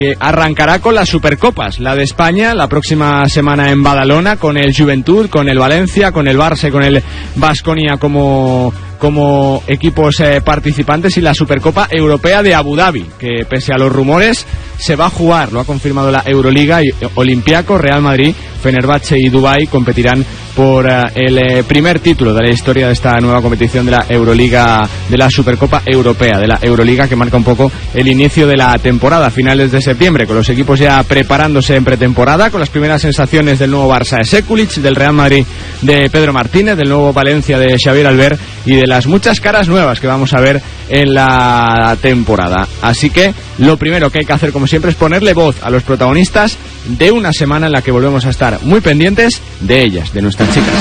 que arrancará con las Supercopas, la de España la próxima semana en Badalona, con el Juventud, con el Valencia, con el Barça y con el Baskonia como equipos participantes, y la Supercopa Europea de Abu Dhabi, que pese a los rumores se va a jugar, lo ha confirmado la Euroliga, y Olympiacos, Real Madrid, Fenerbahce y Dubái competirán por el primer título de la historia de esta nueva competición de la Euroliga, de la Supercopa Europea, de la Euroliga, que marca un poco el inicio de la temporada a finales de septiembre, con los equipos ya preparándose en pretemporada, con las primeras sensaciones del nuevo Barça de Sekulic, del Real Madrid de Pedro Martínez, del nuevo Valencia de Xavier Albert y de las muchas caras nuevas que vamos a ver en la temporada. Así que lo primero que hay que hacer, como siempre, es ponerle voz a los protagonistas de una semana en la que volvemos a estar muy pendientes de ellas, de nuestras chicas,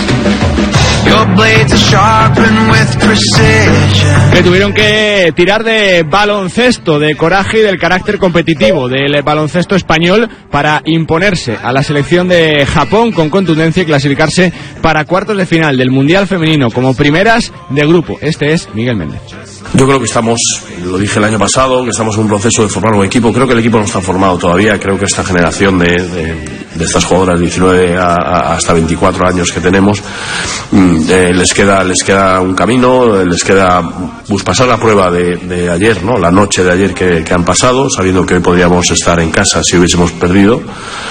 que tuvieron que tirar de baloncesto, de coraje y del carácter competitivo del baloncesto español para imponerse a la selección de Japón con contundencia y clasificarse para cuartos de final del Mundial Femenino como primeras de grupo. Este es Miguel Méndez. Yo creo que estamos, lo dije el año pasado, que estamos en un proceso de formar un equipo. Creo que el equipo no está formado todavía. Creo que esta generación de estas jugadoras de 19 hasta 24 años que tenemos, les queda un camino, les queda pasar la prueba de ayer, ¿no? La noche de ayer que han pasado, sabiendo que hoy podríamos estar en casa si hubiésemos perdido,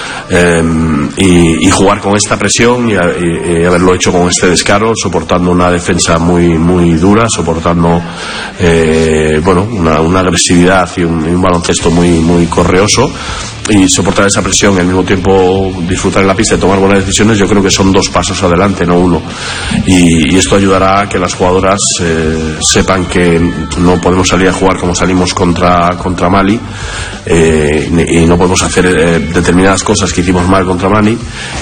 y jugar con esta presión y haberlo hecho con este descaro, soportando una defensa muy dura, soportando una agresividad y un baloncesto muy correoso, y soportar esa presión y al mismo tiempo disfrutar en la pista y tomar buenas decisiones. Yo creo que son dos pasos adelante, no uno, y esto ayudará a que las jugadoras sepan que no podemos salir a jugar como salimos contra Mali, y no podemos hacer determinadas cosas que hicimos mal contra Mali,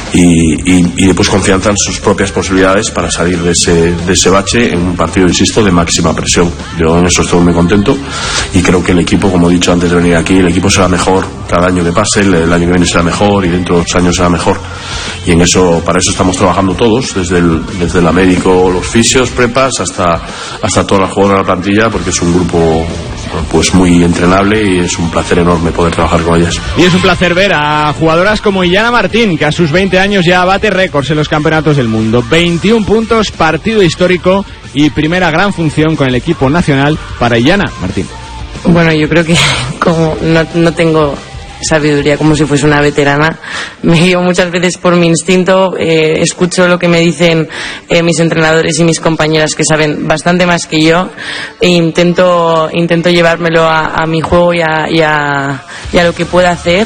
y después confianza en sus propias posibilidades para salir de ese bache en un partido, insisto, de máxima presión. Yo en eso estoy muy contento, y creo que el equipo, como he dicho antes de venir aquí, el equipo será mejor cada año que pase, el año que viene será mejor y dentro de 2 años será mejor, y para eso estamos trabajando todos, desde la médico, los fisios, prepas, hasta toda la jugadora de la plantilla, porque es un grupo pues muy entrenable y es un placer enorme poder trabajar con ellas. Y es un placer ver a jugadoras como Illana Martín, que a sus 20 años ya bate récords en los campeonatos del mundo. 21 puntos, partido histórico y primera gran función con el equipo nacional para Illana Martín. Bueno, yo creo que como no tengo sabiduría como si fuese una veterana, me guío muchas veces por mi instinto, escucho lo que me dicen mis entrenadores y mis compañeras, que saben bastante más que yo, e intento llevármelo a mi juego y a lo que pueda hacer,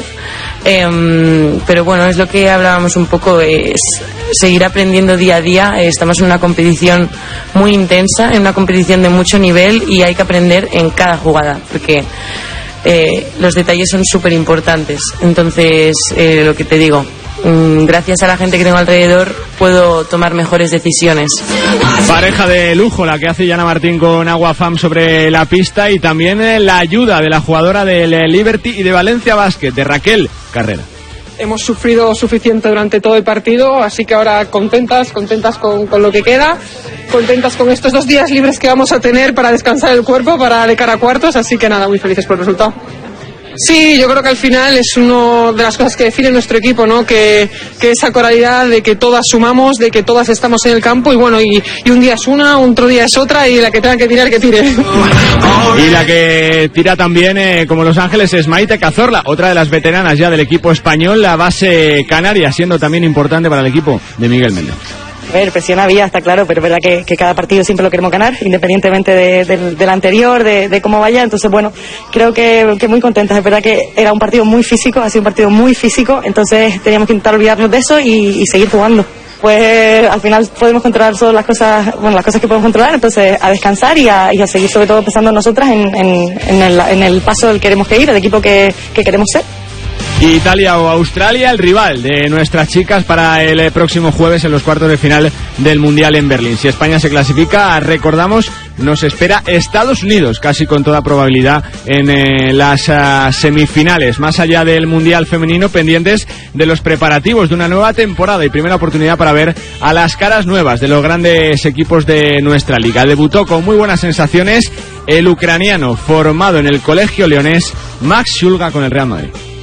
pero bueno, es lo que hablábamos un poco, es seguir aprendiendo día a día. Estamos en una competición muy intensa, en una competición de mucho nivel, y hay que aprender en cada jugada, porque los detalles son súper importantes. Entonces, lo que te digo, gracias a la gente que tengo alrededor puedo tomar mejores decisiones. Pareja de lujo la que hace Illana Martín con Agua Fam sobre la pista, y también la ayuda de la jugadora del Liberty y de Valencia Basket, de Raquel Carrera. Hemos sufrido suficiente durante todo el partido, así que ahora contentas con lo que queda, contentas con estos 2 días libres que vamos a tener para descansar el cuerpo para de cara a cuartos, así que nada, muy felices por el resultado. Sí, yo creo que al final es una de las cosas que define nuestro equipo, ¿no? Que esa coralidad de que todas sumamos, de que todas estamos en el campo, y bueno, y un día es una, otro día es otra, y la que tenga que tirar, que tire. Y la que tira también, como Los Ángeles, es Maite Cazorla, otra de las veteranas ya del equipo español, la base canaria, siendo también importante para el equipo de Miguel Méndez. A ver, presión había, está claro, pero es verdad que cada partido siempre lo queremos ganar, independientemente del anterior, de cómo vaya. Entonces, bueno, creo que muy contentas. Es verdad que era un partido muy físico, ha sido un partido muy físico, entonces teníamos que intentar olvidarnos de eso y seguir jugando. Pues al final podemos controlar solo las cosas que podemos controlar, entonces a descansar y a seguir sobre todo pensando en nosotras, en el paso del que queremos ir, el equipo que queremos ser. Italia o Australia, el rival de nuestras chicas para el próximo jueves en los cuartos de final del Mundial en Berlín. Si España se clasifica, recordamos nos espera Estados Unidos, casi con toda probabilidad, en las semifinales. Más allá del Mundial Femenino, pendientes de los preparativos de una nueva temporada y primera oportunidad para ver a las caras nuevas de los grandes equipos de nuestra liga. Debutó con muy buenas sensaciones el ucraniano formado en el Colegio Leonés, Max Shulga, con el Real Madrid.